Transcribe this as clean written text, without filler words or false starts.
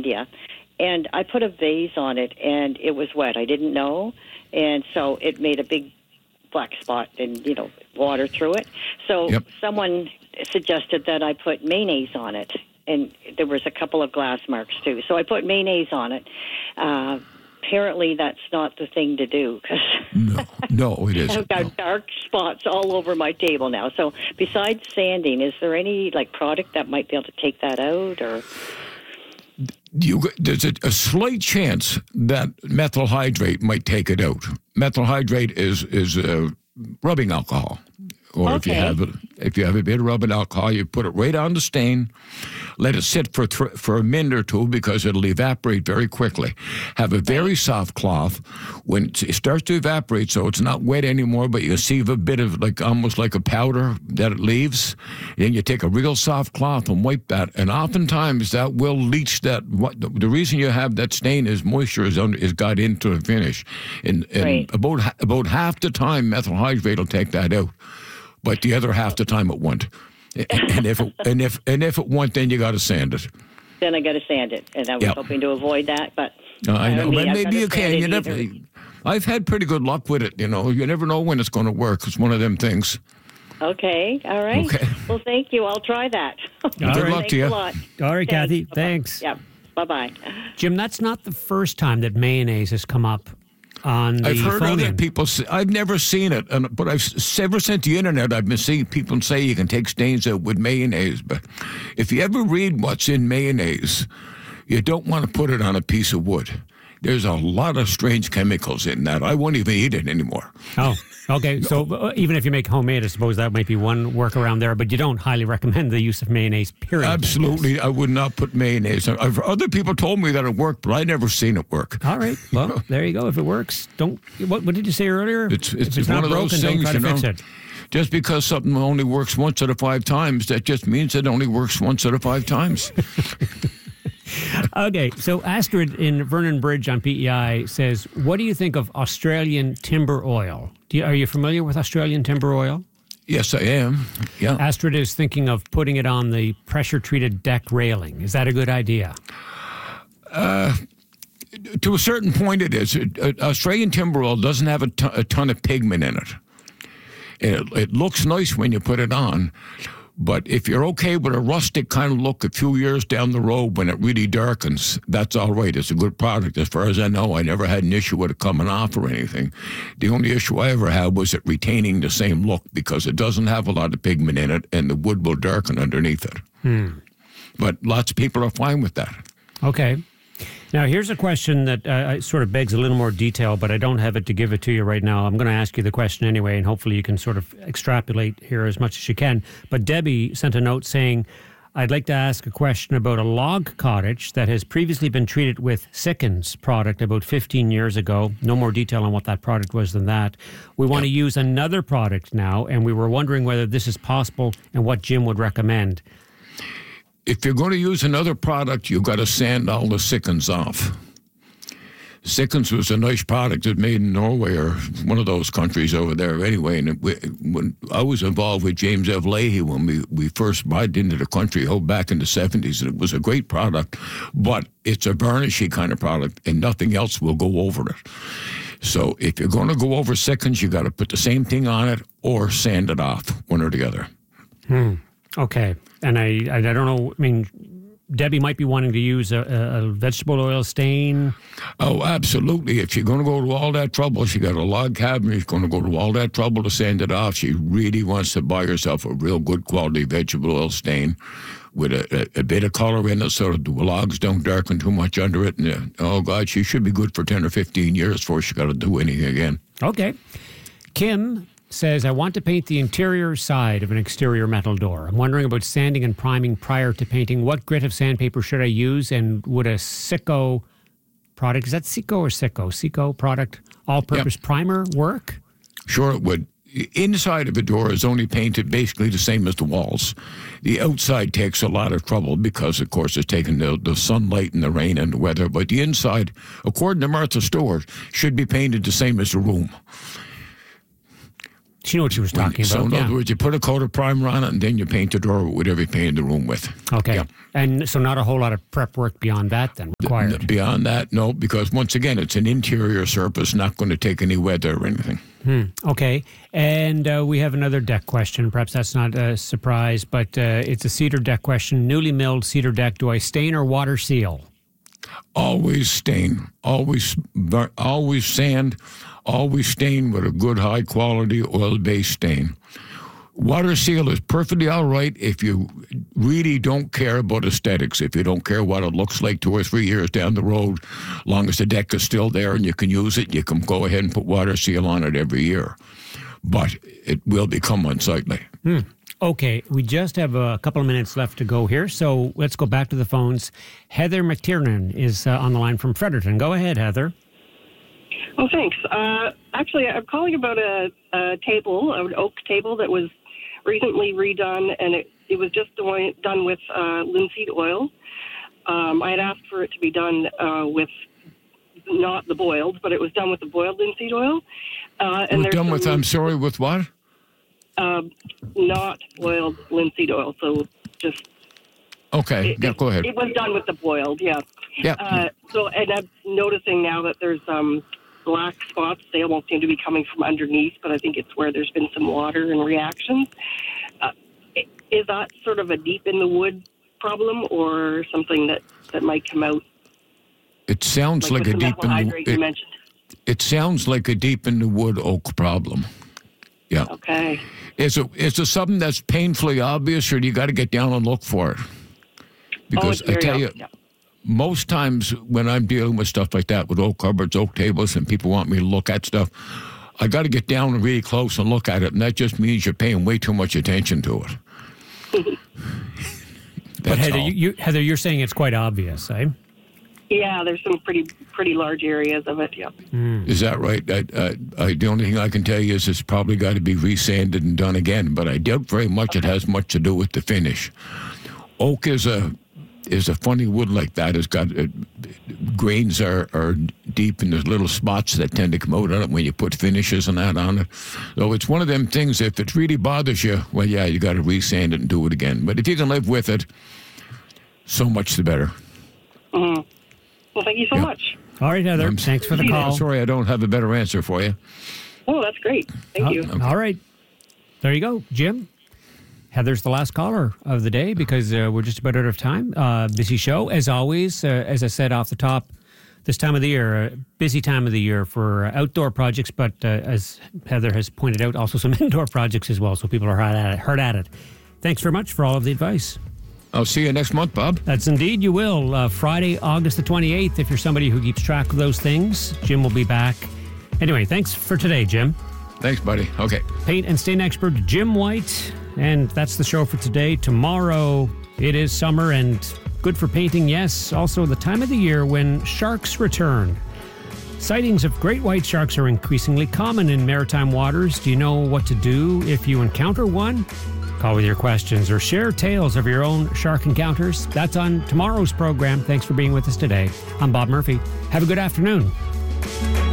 India, and I put a vase on it, and it was wet. I didn't know, and so it made a big black spot and, water through it. So someone suggested that I put mayonnaise on it, and there was a couple of glass marks, too. So I put mayonnaise on it. Apparently, that's not the thing to do. No, it isn't. I've got dark spots all over my table now. So besides sanding, is there any product that might be able to take that out? Or there's a slight chance that methyl hydrate might take it out. Methyl hydrate is rubbing alcohol. Or if you have a bit of rubbing alcohol, you put it right on the stain, let it sit for a minute or two because it'll evaporate very quickly. Have a very soft cloth. When it starts to evaporate, so it's not wet anymore, but you see a bit of almost like a powder that it leaves. Then you take a real soft cloth and wipe that, and oftentimes that will leach that. The reason you have that stain is moisture is got into the finish, and about half the time methyl hydrate will take that out. But the other half the time it won't. And if it won't, then you got to sand it. Then I got to sand it, and I was hoping to avoid that. But I know, but maybe you can. I've had pretty good luck with it. You never know when it's going to work. It's one of them things. Okay, all right. Okay. Well, thank you. I'll try that. Good luck to you. A lot. All right, Kathy. Thanks. Yeah. Bye-bye. Jim, that's not the first time that mayonnaise has come up on the I've heard phone other people say, I've never seen it, but ever since the internet, I've been seeing people say you can take stains out with mayonnaise. But if you ever read what's in mayonnaise, you don't want to put it on a piece of wood. There's a lot of strange chemicals in that. I won't even eat it anymore. Oh, okay. So even if you make homemade, I suppose that might be one workaround there, but you don't highly recommend the use of mayonnaise, period. Absolutely. I would not put mayonnaise. Other people told me that it worked, but I never seen it work. All right. Well, there you go. If it works, don't. What did you say earlier? It's if it's one not of broken, those things, don't try to fix it. Just because something only works once out of 5 times, that just means it only works once out of 5 times. Okay, so Astrid in Vernon Bridge on PEI says, what do you think of Australian timber oil? Are you familiar with Australian timber oil? Yes, I am. Yeah. Astrid is thinking of putting it on the pressure-treated deck railing. Is that a good idea? To a certain point it is. Australian timber oil doesn't have a ton of pigment in it. It looks nice when you put it on. But if you're okay with a rustic kind of look a few years down the road when it really darkens, that's all right. It's a good product. As far as I know, I never had an issue with it coming off or anything. The only issue I ever had was it retaining the same look because it doesn't have a lot of pigment in it and the wood will darken underneath it. But lots of people are fine with that. Okay. Now, here's a question that sort of begs a little more detail, but I don't have it to give it to you right now. I'm going to ask you the question anyway, and hopefully you can sort of extrapolate here as much as you can. But Debbie sent a note saying, I'd like to ask a question about a log cottage that has previously been treated with Sikkens product about 15 years ago. No more detail on what that product was than that. We want to use another product now, and we were wondering whether this is possible and what Jim would recommend. If you're going to use another product, you've got to sand all the Sikkens off. Sikkens was a nice product. It's made in Norway or one of those countries over there anyway. And when I was involved with James F. Leahy when we first bought into the country back in the 70s, and it was a great product, but it's a varnishy kind of product, and nothing else will go over it. So if you're going to go over Sikkens, you got to put the same thing on it or sand it off, one or the other. Okay. And I don't know, I mean, Debbie might be wanting to use a vegetable oil stain. Oh, absolutely. If you're going to go to all that trouble, she got a log cabin, she's going to go to all that trouble to sand it off. She really wants to buy herself a real good quality vegetable oil stain with a bit of color in it so that the logs don't darken too much under it. And, oh, God, she should be good for 10 or 15 years before she got to do anything again. Okay. Kim says, I want to paint the interior side of an exterior metal door. I'm wondering about sanding and priming prior to painting. What grit of sandpaper should I use? And would a Sicko product, is that Sicko or Sicko? Sicko product, all-purpose primer work? Sure it would. The inside of a door is only painted basically the same as the walls. The outside takes a lot of trouble because, of course, it's taking the sunlight and the rain and the weather. But the inside, according to Martha Stewart, should be painted the same as the room. She knew what she was talking about. So in other words, you put a coat of primer on it, and then you paint the door with whatever you painted the room with. Okay. Yeah. And so not a whole lot of prep work beyond that then required? Beyond that, no, because once again, it's an interior surface, not going to take any weather or anything. Okay. And we have another deck question. Perhaps that's not a surprise, but it's a cedar deck question. Newly milled cedar deck, do I stain or water seal? Always stain. Always sand. Always stain with a good high-quality oil-based stain. Water seal is perfectly all right if you really don't care about aesthetics, if you don't care what it looks like 2 or 3 years down the road. Long as the deck is still there and you can use it, you can go ahead and put water seal on it every year. But it will become unsightly. Okay, we just have a couple of minutes left to go here, so let's go back to the phones. Heather McTiernan is on the line from Fredericton. Go ahead, Heather. Oh, thanks. Actually, I'm calling about a table, an oak table that was recently redone, and it was just done with linseed oil. I had asked for it to be done with not the boiled, but it was done with the boiled linseed oil. And we're done with, I'm sorry, with what? Not boiled linseed oil, so just... Okay, go ahead. It was done with the boiled, yeah. Yeah. And I'm noticing now that there's black spots. They almost seem to be coming from underneath, but I think it's where there's been some water and reactions. Is that sort of a deep in the wood problem or something that might come out? It sounds like a deep in the It sounds like a deep in the wood oak problem. Yeah. Okay. Is it something that's painfully obvious, or do you got to get down and look for it? Because I tell you, most times when I'm dealing with stuff like that, with oak cupboards, oak tables, and people want me to look at stuff, I got to get down really close and look at it, and that just means you're paying way too much attention to it. But Heather, you're saying it's quite obvious, eh? Yeah, there's some pretty large areas of it. Yeah. Is that right? The only thing I can tell you is it's probably got to be resanded and done again. But I doubt very much it has much to do with the finish. Oak is a funny wood like that. It's got grains are deep, and there's little spots that tend to come out on it when you put finishes and that on it. So it's one of them things. If it really bothers you, well, yeah, you got to resand it and do it again. But if you can live with it, so much the better. Mm-hmm. Well, thank you so much. All right, Heather. Thanks for the call. Sorry, I don't have a better answer for you. Oh, that's great. Thank you. Okay. All right. There you go, Jim. Heather's the last caller of the day because we're just about out of time. Busy show, as always. As I said off the top, this time of the year, busy time of the year for outdoor projects, but as Heather has pointed out, also some indoor projects as well, so people are hard at it. Thanks very much for all of the advice. I'll see you next month, Bob. That's indeed you will. Friday, August the 28th, if you're somebody who keeps track of those things. Jim will be back. Anyway, thanks for today, Jim. Thanks, buddy. Okay. Paint and stain expert Jim White. And that's the show for today. Tomorrow, it is summer and good for painting, yes. Also the time of the year when sharks return. Sightings of great white sharks are increasingly common in maritime waters. Do you know what to do if you encounter one? Call with your questions or share tales of your own shark encounters. That's on tomorrow's program. Thanks for being with us today. I'm Bob Murphy. Have a good afternoon.